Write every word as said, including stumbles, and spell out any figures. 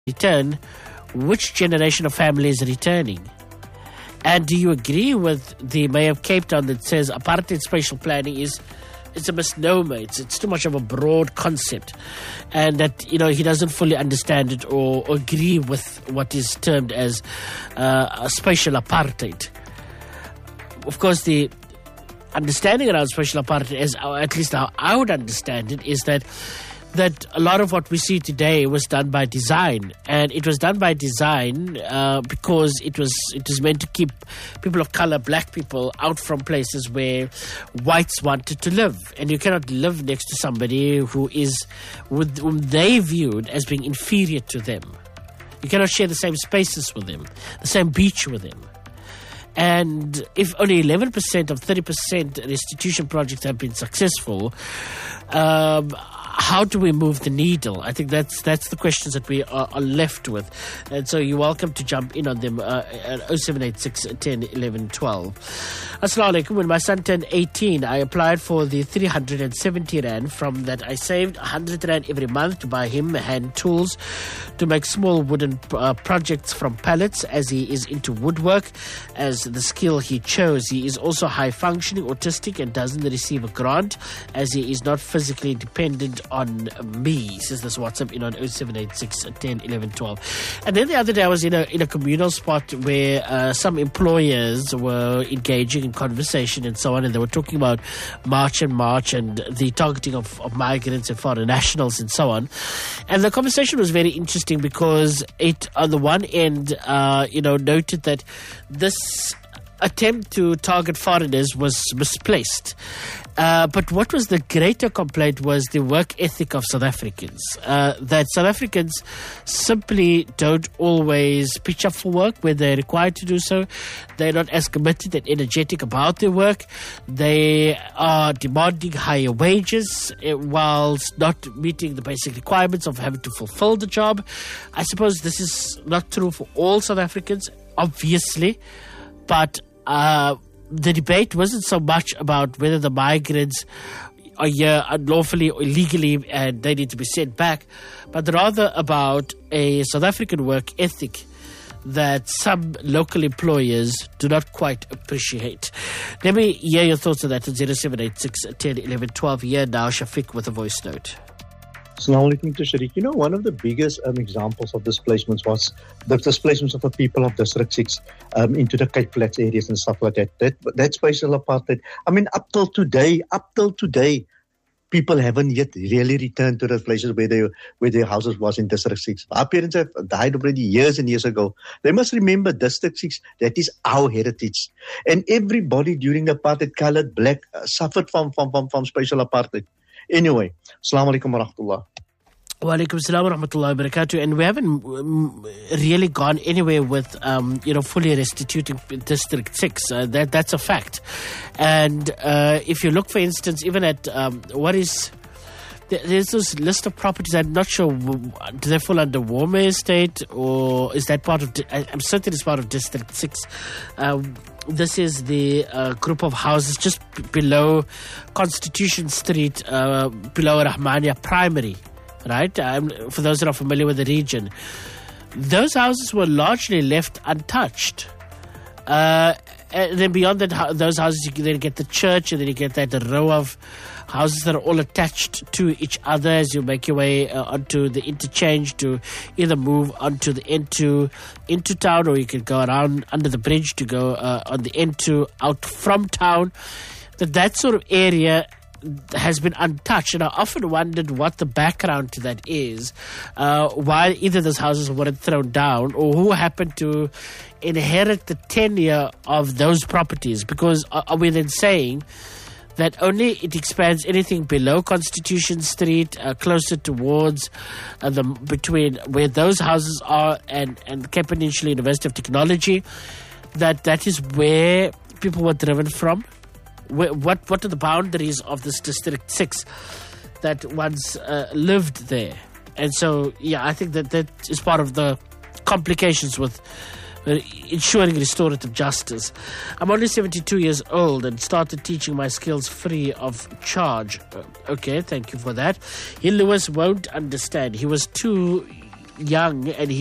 return, which generation of family is returning? And do you agree with the Mayor of Cape Town that says apartheid spatial planning is it's a misnomer, it's, it's too much of a broad concept, and that, you know, he doesn't fully understand it or, or agree with what is termed as uh, a spatial apartheid? Of course, the understanding around spatial apartheid, as at least how I would understand it, is that that a lot of what we see today was done by design, and it was done by design uh, because it was it was meant to keep people of color, black people, out from places where whites wanted to live. And you cannot live next to somebody who is with, whom they viewed as being inferior to them. You cannot share the same spaces with them, the same beach with them. And if only eleven percent of thirty percent restitution projects have been successful, um, how do we move the needle? I think that's that's the questions that we are, are left with. And so you're welcome to jump in on them uh, at oh seven eight six, ten, eleven, twelve. Assalamu alaikum. When my son turned eighteen, I applied for the three hundred seventy rand. From that, I saved one hundred rand every month to buy him hand tools to make small wooden uh, projects from pallets, as he is into woodwork as the skill he chose. He is also high functioning, autistic, and doesn't receive a grant as he is not physically dependent on me, says this WhatsApp in on oh seven eight six, ten, eleven, twelve. And then the other day I was in a in a communal spot where uh, some employers were engaging in conversation and so on, and they were talking about March and March and the targeting of, of migrants and foreign nationals and so on. And the conversation was very interesting because it, on the one end, uh, you know, noted that this attempt to target foreigners was misplaced. Uh, but what was the greater complaint was the work ethic of South Africans. Uh, that South Africans simply don't always pitch up for work when they're required to do so. They're not as committed and energetic about their work. They are demanding higher wages uh, whilst not meeting the basic requirements of having to fulfill the job. I suppose this is not true for all South Africans, obviously, but Uh, the debate wasn't so much about whether the migrants are here unlawfully or illegally and they need to be sent back, but rather about a South African work ethic that some local employers do not quite appreciate. Let me hear your thoughts on that at oh seven eight six, ten, eleven, twelve. Here now, Shafiq with a voice note. Assalamu alaikum to Shariq. You know, one of the biggest um, examples of displacements was the displacements of the people of District six um, into the Cape Flats areas and stuff like that. That that spatial apartheid. I mean, up till today, up till today, people haven't yet really returned to the places where they where their houses was in District six. Our parents have died already years and years ago. They must remember District six, that is our heritage. And everybody during the apartheid, colored, black, uh, suffered from, from, from, from spatial apartheid. Anyway, Assalamu alaikum wa rahmatullah. Wa alaikum assalam wa rahmatullahi wa barakatuh. And we haven't um, really gone anywhere with, um, you know, fully restituting District six. Uh, that That's a fact. And uh, if you look, for instance, even at um, what is... There's this list of properties. I'm not sure, do they fall under Warmer Estate or is that part of... I'm certain it's part of District six. Um, this is the uh, group of houses just b- below Constitution Street, uh, below Rahmania Primary, right? Um, for those that are familiar with the region. Those houses were largely left untouched. Uh, and then beyond that, those houses, you then get the church, and then you get that row of houses that are all attached to each other as you make your way uh, onto the interchange to either move onto the N two into town, or you can go around under the bridge to go uh, on the N two out from town. That that sort of area has been untouched, and I often wondered what the background to that is, uh, why either those houses weren't thrown down or who happened to inherit the tenure of those properties. Because are, are we then saying that only it expands anything below Constitution Street, uh, closer towards uh, the between where those houses are and, and Cape Peninsula University of Technology, that that is where people were driven from? Where, what what are the boundaries of this District six that once uh, lived there? And so, yeah, I think that that is part of the complications with Uh, ensuring restorative justice. I'm only seventy-two years old and started teaching my skills free of charge. Uh, okay, thank you for that. He Lewis won't understand. He was too young and he